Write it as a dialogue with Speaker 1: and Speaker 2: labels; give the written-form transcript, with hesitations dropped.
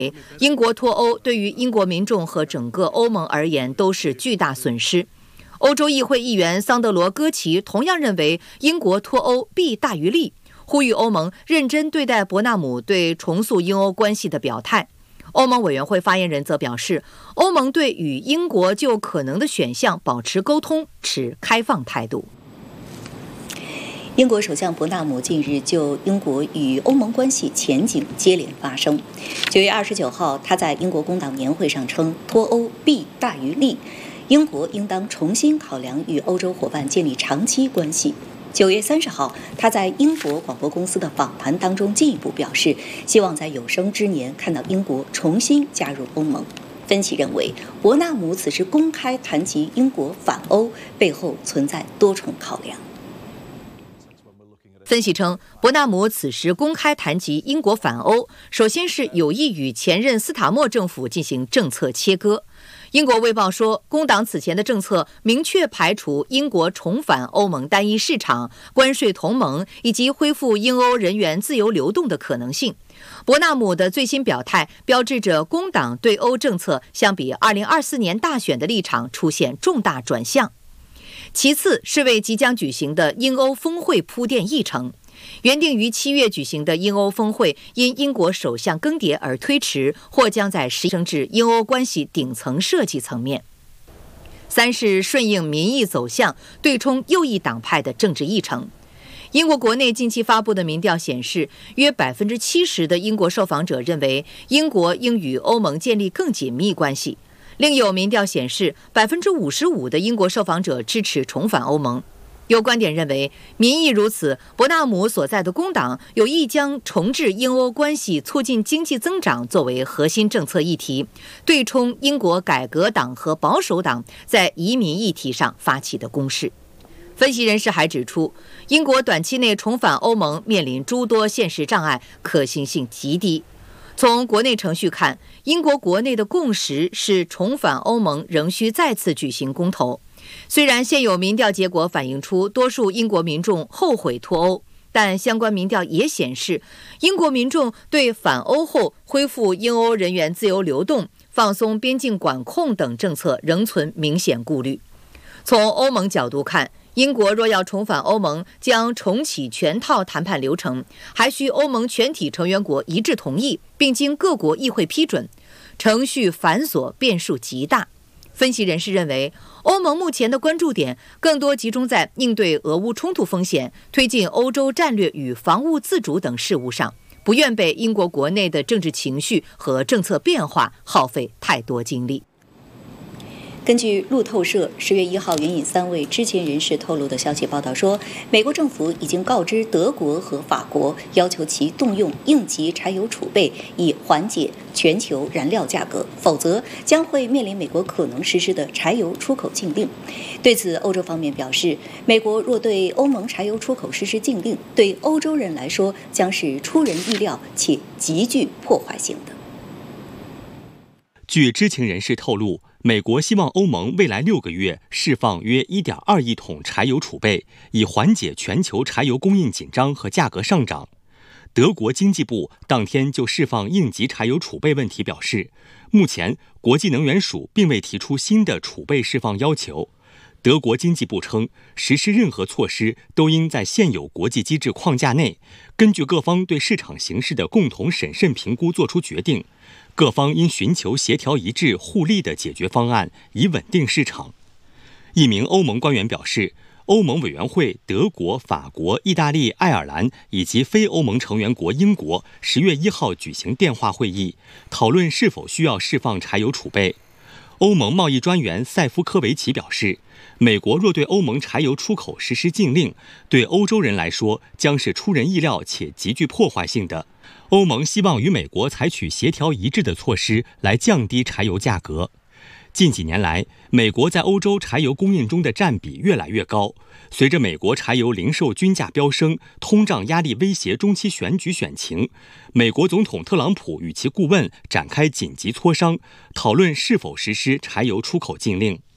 Speaker 1: 英国脱欧对于英国民众和整个欧盟而言都是巨大损失。欧洲议会议员桑德罗·戈奇同样认为英国脱欧弊大于利，呼吁欧盟认真对待伯纳姆对重塑英欧关系的表态。欧盟委员会发言人则表示，欧盟对与英国就可能的选项保持沟通，持开放态度。
Speaker 2: 英国首相伯纳姆近日就英国与欧盟关系前景接连发声。9月29号，他在英国工党年会上称，脱欧弊大于利，英国应当重新考量与欧洲伙伴建立长期关系。9月30号，他在英国广播公司的访谈当中进一步表示，希望在有生之年看到英国重新加入欧盟。分析认为，伯纳姆此时公开谈及英国反欧，背后存在多重考量。
Speaker 1: 分析称，伯纳姆此时公开谈及英国反欧，首先是有意与前任斯塔默政府进行政策切割。英国卫报说，工党此前的政策明确排除英国重返欧盟单一市场、关税同盟以及恢复英欧人员自由流动的可能性。伯纳姆的最新表态标志着工党对欧政策相比2024年大选的立场出现重大转向。其次是为即将举行的英欧峰会铺垫议程。原定于7月举行的英欧峰会因英国首相更迭而推迟，或将在升至英欧关系顶层设计层面。三是顺应民意走向，对冲右翼党派的政治议程。英国国内近期发布的民调显示，约70%的英国受访者认为英国应与欧盟建立更紧密关系。另有民调显示，55%的英国受访者支持重返欧盟。有观点认为，民意如此，伯纳姆所在的工党有意将重置英欧关系、促进经济增长作为核心政策议题，对冲英国改革党和保守党在移民议题上发起的攻势。分析人士还指出，英国短期内重返欧盟面临诸多现实障碍，可行性极低。从国内程序看，英国国内的共识是重返欧盟仍需再次举行公投。虽然现有民调结果反映出多数英国民众后悔脱欧，但相关民调也显示，英国民众对反欧后恢复英欧人员自由流动、放松边境管控等政策仍存明显顾虑。从欧盟角度看，英国若要重返欧盟，将重启全套谈判流程，还需欧盟全体成员国一致同意，并经各国议会批准，程序繁琐，变数极大。分析人士认为，欧盟目前的关注点更多集中在应对俄乌冲突风险、推进欧洲战略与防务自主等事务上，不愿被英国国内的政治情绪和政策变化耗费太多精力。
Speaker 2: 根据路透社10月1号援引3位知情人士透露的消息报道说，美国政府已经告知德国和法国，要求其动用应急柴油储备以缓解全球燃料价格，否则将会面临美国可能实施的柴油出口禁令。对此，欧洲方面表示，美国若对欧盟柴油出口实施禁令，对欧洲人来说将是出人意料且极具破坏性的。
Speaker 3: 据知情人士透露，美国希望欧盟未来6个月释放约 1.2 亿桶柴油储备，以缓解全球柴油供应紧张和价格上涨。德国经济部当天就释放应急柴油储备问题表示，目前国际能源署并未提出新的储备释放要求。德国经济部称，实施任何措施都应在现有国际机制框架内，根据各方对市场形势的共同审慎评估作出决定。各方应寻求协调一致、互利的解决方案，以稳定市场。一名欧盟官员表示，欧盟委员会德国、法国、意大利、爱尔兰以及非欧盟成员国英国10月1号举行电话会议，讨论是否需要释放柴油储备。欧盟贸易专员塞夫科维奇表示，美国若对欧盟柴油出口实施禁令，对欧洲人来说将是出人意料且极具破坏性的。欧盟希望与美国采取协调一致的措施来降低柴油价格。近几年来，美国在欧洲柴油供应中的占比越来越高。随着美国柴油零售均价飙升，通胀压力威胁中期选举选情，美国总统特朗普与其顾问展开紧急磋商，讨论是否实施柴油出口禁令。